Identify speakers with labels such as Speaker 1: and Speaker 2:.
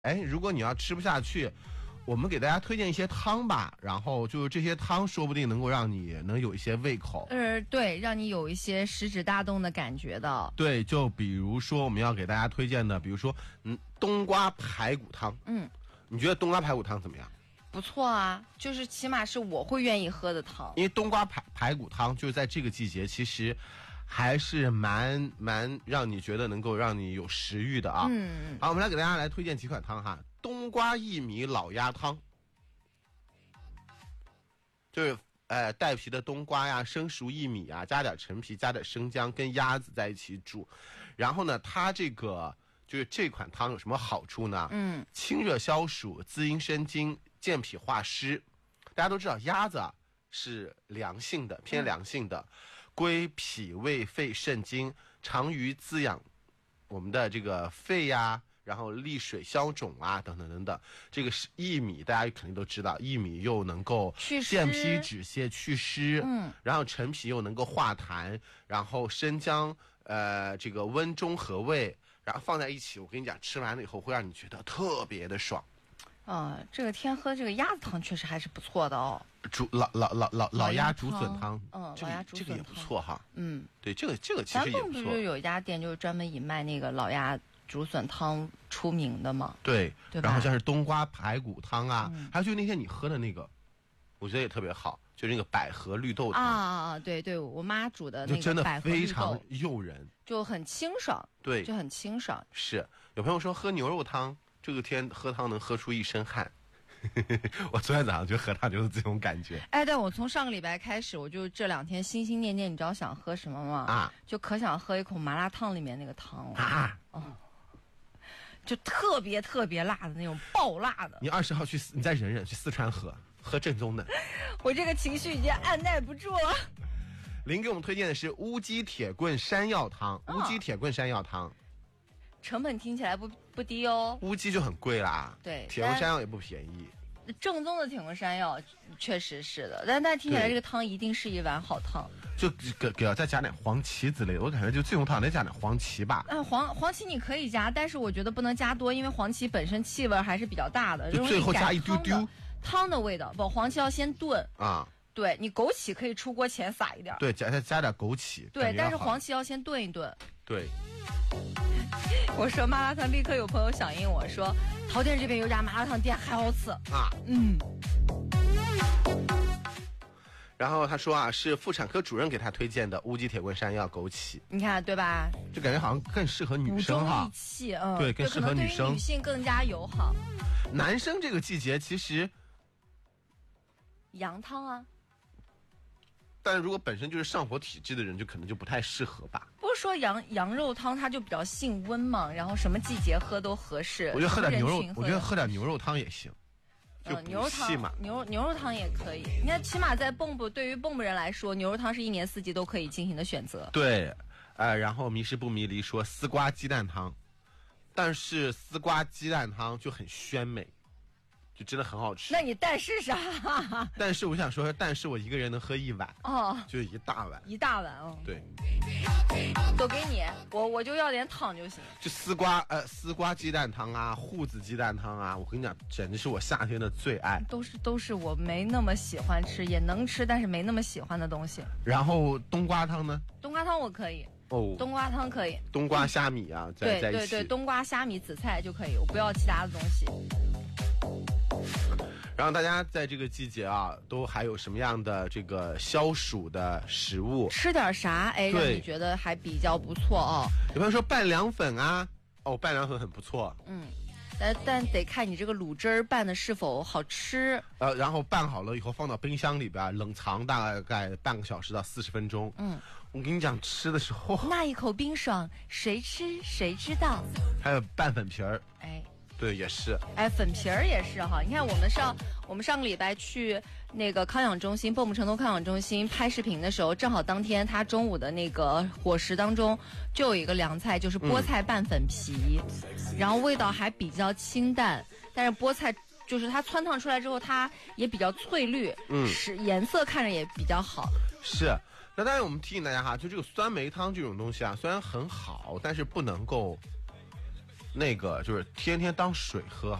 Speaker 1: 哎，如果你要吃不下去，我们给大家推荐一些汤吧，然后就是这些汤说不定能够让你能有一些胃口。
Speaker 2: 对，让你有一些食指大动的感觉的。
Speaker 1: 对，就比如说我们要给大家推荐的，比如说冬瓜排骨汤。你觉得冬瓜排骨汤怎么样？
Speaker 2: 不错啊，就是起码是我会愿意喝的汤。
Speaker 1: 因为冬瓜排骨汤就是在这个季节，其实还是蛮让你觉得能够让你有食欲的啊。好，我们来给大家来推荐几款汤哈。冬瓜薏米老鸭汤，就是带皮的冬瓜呀，生熟薏米啊，加点陈皮，加点生姜，跟鸭子在一起煮。然后呢，它这个就是这款汤有什么好处呢？清热消暑，滋阴生津，健脾化湿。大家都知道鸭子啊是凉性的，偏凉性的，归脾胃肺肾经，长于滋养我们的这个肺呀。然后利水消肿啊，等等等等。这个是薏米，大家肯定都知道，薏米又能够健脾止泻祛湿，然后陈皮又能够化痰，然后生姜这个温中和胃，然后放在一起，我跟你讲，吃完了以后会让你觉得特别的爽。
Speaker 2: 这个天喝这个鸭子汤确实还是不错的哦。
Speaker 1: 老鸭竹笋汤，
Speaker 2: 老鸭竹笋汤
Speaker 1: 这个也不错哈。对，这个其实也不错。
Speaker 2: 咱们不是有一家店就是专门以卖那个老鸭竹笋汤出名的吗？
Speaker 1: 对
Speaker 2: 吧？
Speaker 1: 然后像是冬瓜排骨汤啊，还有就那天你喝的那个，我觉得也特别好，就是那个百合绿豆汤
Speaker 2: 对，我妈煮的那个
Speaker 1: 真的
Speaker 2: 百合绿豆
Speaker 1: 非常诱人，
Speaker 2: 就很清爽。
Speaker 1: 对，
Speaker 2: 就很清爽。
Speaker 1: 是有朋友说喝牛肉汤，这个天喝汤能喝出一身汗。我昨天早上就喝汤就是这种感觉。
Speaker 2: 但我从上个礼拜开始，我就这2天心心念念，你知道想喝什么吗？就可想喝一口麻辣烫里面那个汤了就特别特别辣的那种，爆辣的。
Speaker 1: 你20号你再忍忍去四川喝正宗的。
Speaker 2: 我这个情绪已经按耐不住了。
Speaker 1: 林给我们推荐的是乌鸡铁棍山药汤，乌鸡铁棍山药汤，
Speaker 2: 成本听起来不低哦。
Speaker 1: 乌鸡就很贵啦，
Speaker 2: 对，
Speaker 1: 铁棍山药也不便宜。
Speaker 2: 正宗的铁棍山药确实是的，但听起来这个汤一定是一碗好汤。
Speaker 1: 就给再加点黄芪之类的，我感觉就这种汤得加点黄芪吧。
Speaker 2: 黄芪你可以加，但是我觉得不能加多，因为黄芪本身气味还是比较大的，
Speaker 1: 就最后加一丢丢
Speaker 2: 汤的味道。不，黄芪要先炖
Speaker 1: 啊。
Speaker 2: 对，你枸杞可以出锅前撒一点。
Speaker 1: 对，加点枸杞。
Speaker 2: 对，但是黄芪要先炖一炖。
Speaker 1: 对。
Speaker 2: 我说麻辣烫，立刻有朋友响应我说，陶店这边有家麻辣烫店还好吃
Speaker 1: 啊。然后他说啊，是妇产科主任给他推荐的乌鸡铁棍山药枸杞。
Speaker 2: 你看对吧？
Speaker 1: 就感觉好像更适合女生哈。
Speaker 2: 补中益气，
Speaker 1: 对，更适合女生。
Speaker 2: 女性更加友好。
Speaker 1: 男生这个季节其实
Speaker 2: 羊汤啊。
Speaker 1: 但如果本身就是上火体质的人，就可能就不太适合吧。
Speaker 2: 不是说羊肉汤它就比较性温嘛，然后什么季节喝都合适。
Speaker 1: 我觉得喝点牛肉汤也行。
Speaker 2: 牛肉汤嘛，牛肉汤也可以。你看，起码在对于蚌埠人来说，牛肉汤是1年4季都可以进行的选择。
Speaker 1: 对，然后迷失不迷离说丝瓜鸡蛋汤，但是丝瓜鸡蛋汤就很鲜美。就真的很好吃。
Speaker 2: 那你但是啥？
Speaker 1: 但是我想说，但是我一个人能喝1碗就一大碗。
Speaker 2: 一大碗哦。
Speaker 1: 对，
Speaker 2: 都给你，我就要点汤就行。
Speaker 1: 就丝瓜鸡蛋汤啊，瓠子鸡蛋汤啊，我跟你讲，简直是我夏天的最爱。
Speaker 2: 都是我没那么喜欢吃，也能吃，但是没那么喜欢的东西。
Speaker 1: 然后冬瓜汤呢？
Speaker 2: 冬瓜汤我可以。冬瓜汤可以。
Speaker 1: 冬瓜虾米啊，在一起。
Speaker 2: 对，冬瓜虾米紫菜就可以，我不要其他的东西。
Speaker 1: 然后大家在这个季节啊，都还有什么样的这个消暑的食物？
Speaker 2: 吃点啥？让你觉得还比较不错哦。
Speaker 1: 有朋友说拌凉粉啊，拌凉粉很不错。
Speaker 2: 但得看你这个卤汁儿拌的是否好吃。
Speaker 1: 然后拌好了以后放到冰箱里边冷藏大概半个小时到40分钟。我跟你讲，吃的时候
Speaker 2: 那一口冰爽，谁吃谁知道。
Speaker 1: 还有拌粉皮儿。对，也是。
Speaker 2: 粉皮儿也是哈。你看我们上个礼拜去那个康养中心，蚌埠成都康养中心拍视频的时候，正好当天他中午的那个伙食当中就有一个凉菜，就是菠菜拌粉皮，然后味道还比较清淡，但是菠菜就是它汆烫出来之后，它也比较翠绿，是颜色看着也比较好。
Speaker 1: 是。那当然我们提醒大家哈，就这个酸梅汤这种东西啊，虽然很好，但是不能够那个就是天天当水喝。